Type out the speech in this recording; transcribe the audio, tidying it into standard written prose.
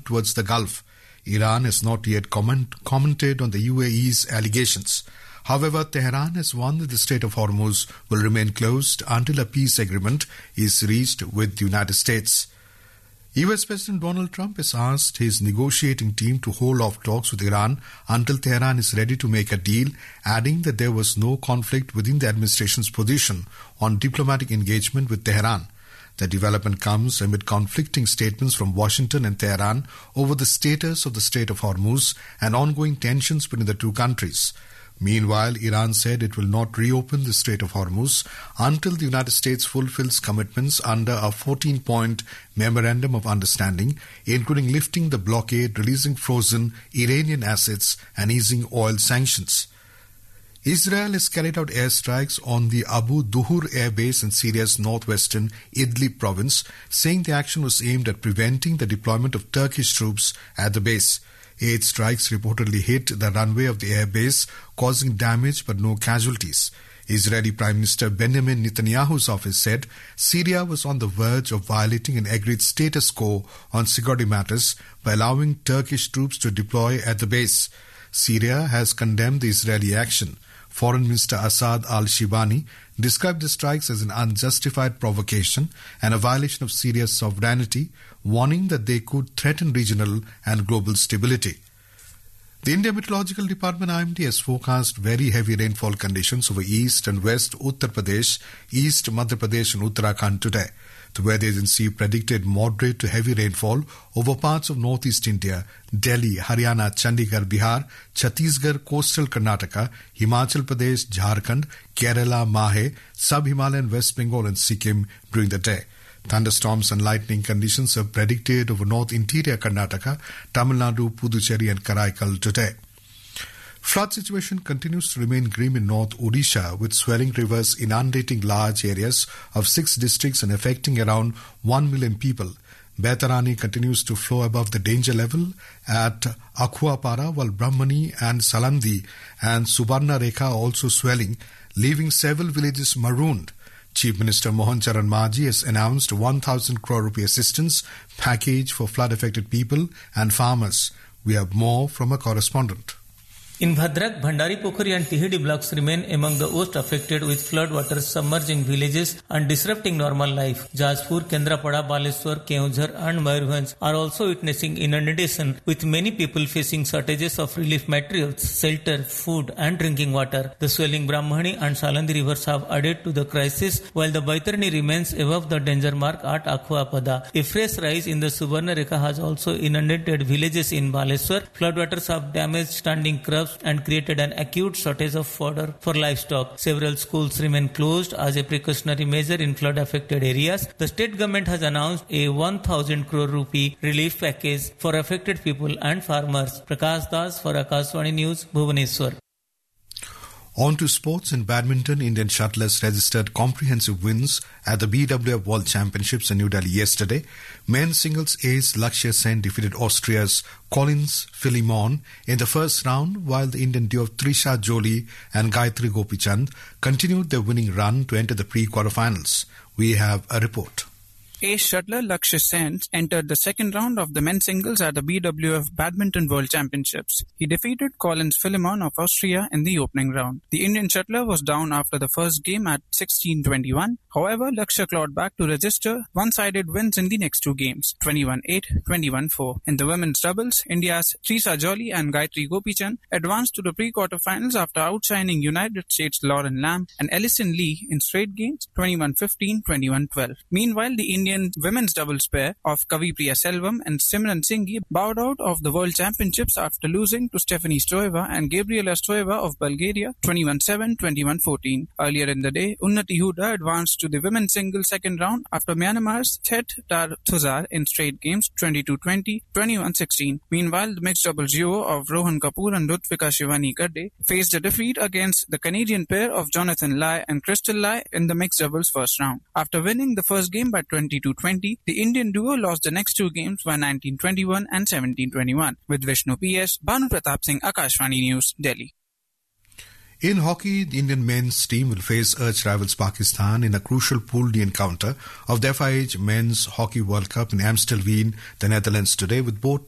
towards the Gulf. Iran has not yet commented on the UAE's allegations. However, Tehran has warned that the Strait of Hormuz will remain closed until a peace agreement is reached with the United States. US President Donald Trump has asked his negotiating team to hold off talks with Iran until Tehran is ready to make a deal, adding that there was no conflict within the administration's position on diplomatic engagement with Tehran. The development comes amid conflicting statements from Washington and Tehran over the status of the Strait of Hormuz and ongoing tensions between the two countries. Meanwhile, Iran said it will not reopen the Strait of Hormuz until the United States fulfills commitments under a 14-point memorandum of understanding, including lifting the blockade, releasing frozen Iranian assets, and easing oil sanctions. Israel has carried out airstrikes on the Abu Duhur air base in Syria's northwestern Idlib province, saying the action was aimed at preventing the deployment of Turkish troops at the base. 8 strikes reportedly hit the runway of the airbase, causing damage but no casualties. Israeli Prime Minister Benjamin Netanyahu's office said Syria was on the verge of violating an agreed status quo on security matters by allowing Turkish troops to deploy at the base. Syria has condemned the Israeli action. Foreign Minister Assad al-Shibani described the strikes as an unjustified provocation and a violation of Syria's sovereignty, warning that they could threaten regional and global stability. The India Meteorological Department IMD has forecast very heavy rainfall conditions over east and west Uttar Pradesh, east Madhya Pradesh and Uttarakhand today. The weather agency predicted moderate to heavy rainfall over parts of northeast India, Delhi, Haryana, Chandigarh, Bihar, Chhattisgarh, coastal Karnataka, Himachal Pradesh, Jharkhand, Kerala, Mahe, sub-Himalayan West Bengal and Sikkim during the day. Thunderstorms and lightning conditions are predicted over north interior Karnataka, Tamil Nadu, Puducherry and Karaikal today. Flood situation continues to remain grim in North Odisha, with swelling rivers inundating large areas of 6 districts and affecting around 1 million people. Baitarani continues to flow above the danger level at Akhuapara, while Brahmani and Salandi and Subarna Rekha are also swelling, leaving several villages marooned. Chief Minister Mohan Charan Maji has announced 1,000 crore rupee assistance package for flood-affected people and farmers. We have more from a correspondent. In Bhadrak, Bhandari Pokhari and Tihidi blocks remain among the most affected, with flood water submerging villages and disrupting normal life. Jajpur, Kendrapada, Baleswar, Keonjhar and Mayurbhanj are also witnessing inundation, with many people facing shortages of relief materials, shelter, food and drinking water. The swelling Brahmani and Salandi rivers have added to the crisis, while the Baitarani remains above the danger mark at Akhuapada. A fresh rise in the Subarna Rekha has also inundated villages in Baleswar. Floodwaters have damaged standing crops and created an acute shortage of fodder for livestock. Several schools remain closed as a precautionary measure in flood-affected areas. The state government has announced a 1,000 crore rupee relief package for affected people and farmers. Prakash Das for Akashvani News, Bhubaneswar. On to sports. In badminton, Indian shuttlers registered comprehensive wins at the BWF World Championships in New Delhi yesterday. Men's singles ace Lakshya Sen defeated Austria's Collins Philemon in the first round, while the Indian duo of Trisha Jolie and Gayatri Gopichand continued their winning run to enter the pre-quarterfinals. We have a report. Ace shuttler Lakshya Sen entered the second round of the men's singles at the BWF Badminton World Championships. He defeated Collins Philemon of Austria in the opening round. The Indian shuttler was down after the first game at 16-21. However, Lakshya clawed back to register one-sided wins in the next 2 games, 21-8, 21-4. In the women's doubles, India's Trisha Jolie and Gayatri Gopichand advanced to the pre-quarterfinals after outshining United States' Lauren Lamb and Ellison Lee in straight games, 21-15, 21-12. Meanwhile, the Indian women's doubles pair of Kavipriya Selvam and Simran Singhi bowed out of the World Championships after losing to Stephanie Stoeva and Gabriela Stoeva of Bulgaria 21-7, 21-14. Earlier in the day, Unnati Huda advanced to the women's singles second round after Myanmar's Thet Tar Thuzar in straight games 22-20, 21-16. Meanwhile, the mixed doubles duo of Rohan Kapoor and Rutvika Shivani Gadde faced a defeat against the Canadian pair of Jonathan Lai and Crystal Lai in the mixed doubles first round. After winning the first game by 22-20, the Indian duo lost the next 2 games by 19-21 and 17-21. With Vishnu P.S., Bhanu Pratap Singh, Akashvani News, Delhi. In hockey, the Indian men's team will face arch rivals Pakistan in a crucial Pool D encounter of the FIH Men's Hockey World Cup in Amstelveen, the Netherlands today, with both